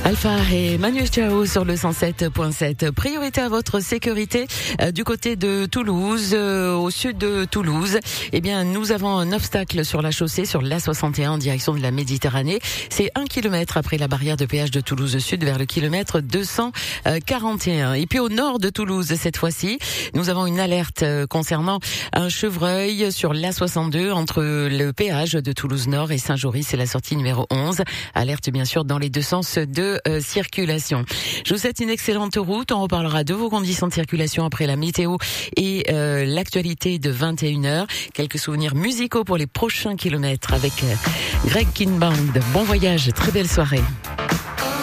Alpha et Manu Chao sur le 107.7. Priorité à votre sécurité du côté de Toulouse, au sud de Toulouse. Eh bien, nous avons un obstacle sur la chaussée, sur l'A61 en direction de la Méditerranée. C'est 1 kilomètre après la barrière de péage de Toulouse Sud vers le kilomètre 241. Et puis au nord de Toulouse, cette fois-ci, nous avons une alerte concernant un chevreuil sur l'A62 entre le péage de Toulouse Nord et Saint-Jory. C'est la sortie numéro 11. Alerte bien sûr dans les deux sens de circulation. Je vous souhaite une excellente route. On reparlera de vos conditions de circulation après la météo et l'actualité de 21h. Quelques souvenirs musicaux pour les prochains kilomètres avec Greg Kinband. Bon voyage, très belle soirée.